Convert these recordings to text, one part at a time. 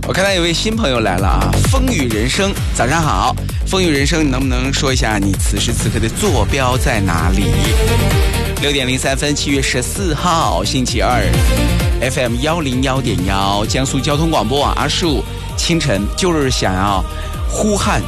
我看到有位新朋友来了啊，风雨人生，早上好。风雨人生，你能不能说一下你此时此刻的坐标在哪里？6点03分，7月14号，星期二 ，FM 101.1，江苏交通广播啊，阿树，清晨就是想要呼喊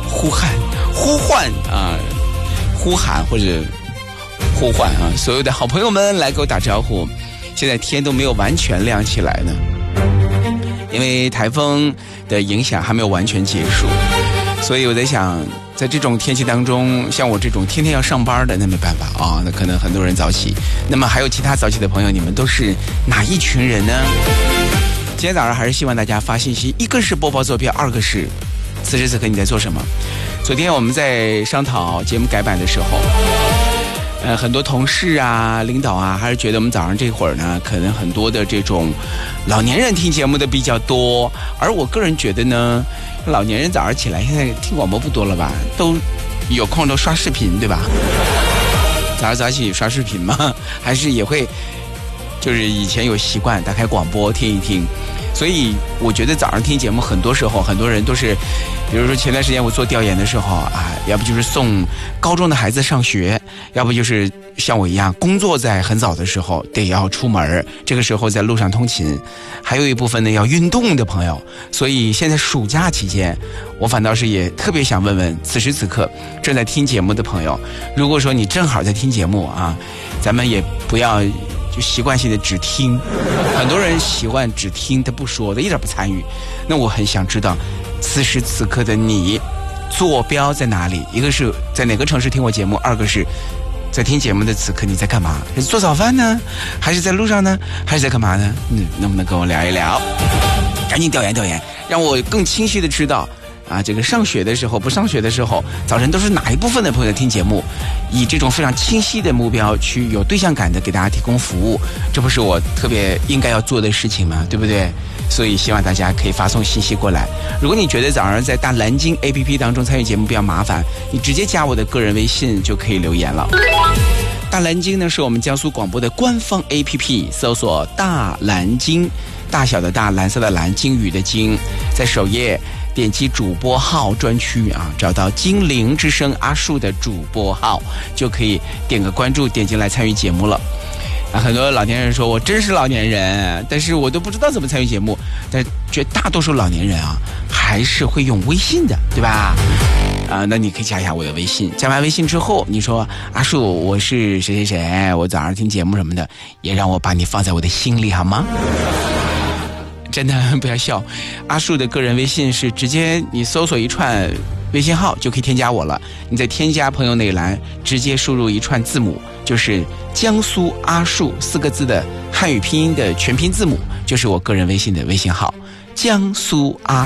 或者呼唤啊，所有的好朋友们来给我打招呼。现在天都没有完全亮起来呢，因为台风的影响还没有完全结束，所以我在想，在这种天气当中，像我这种天天要上班的，那没办法啊，那可能很多人早起。那么还有其他早起的朋友，你们都是哪一群人呢？今天早上还是希望大家发信息，一个是播报坐标，二个是此时此刻你在做什么。昨天我们在商讨节目改版的时候，很多同事啊、领导啊，还是觉得我们早上这会儿呢，可能很多的这种老年人听节目的比较多。而我个人觉得呢，老年人早上起来现在听广播不多了吧，都有空都刷视频，对吧？早起刷视频吗？还是也会就是以前有习惯打开广播听一听。所以我觉得早上听节目，很多时候很多人都是，比如说前段时间我做调研的时候啊，要不就是送高中的孩子上学，要不就是像我一样工作在很早的时候得要出门，这个时候在路上通勤，还有一部分呢要运动的朋友。所以现在暑假期间，我反倒是也特别想问问此时此刻正在听节目的朋友，如果说你正好在听节目啊，咱们也不要就习惯性的只听，很多人习惯只听，他不说，他一点不参与。那我很想知道，此时此刻的你，坐标在哪里？一个是在哪个城市听我节目，二个是在听节目的此刻你在干嘛？是做早饭呢，还是在路上呢，还是在干嘛呢？能不能跟我聊一聊？赶紧调研调研，让我更清晰的知道啊，这个上学的时候、不上学的时候，早晨都是哪一部分的朋友在听节目，以这种非常清晰的目标去有对象感的给大家提供服务，这不是我特别应该要做的事情吗？对不对？所以希望大家可以发送信息过来。如果你觉得早上在大蓝鲸 APP 当中参与节目比较麻烦，你直接加我的个人微信就可以留言了。大蓝鲸呢是我们江苏广播的官方 APP， 搜索大蓝鲸，大小的大，蓝色的蓝，鲸鱼的鲸，在首页点击主播号专区啊，找到精灵之声阿树的主播号，就可以点个关注，点进来参与节目了。啊，很多老年人说我真是老年人，但是我都不知道怎么参与节目。但绝大多数老年人啊，还是会用微信的，对吧？那你可以加一下我的微信，加完微信之后，你说阿树我是谁谁谁，我早上听节目什么的，也让我把你放在我的心里好吗？真的不要笑，阿树的个人微信是直接你搜索一串微信号就可以添加我了。你在添加朋友那一栏直接输入一串字母，就是江苏阿树4个字的汉语拼音的全拼字母，就是我个人微信的微信号，江苏阿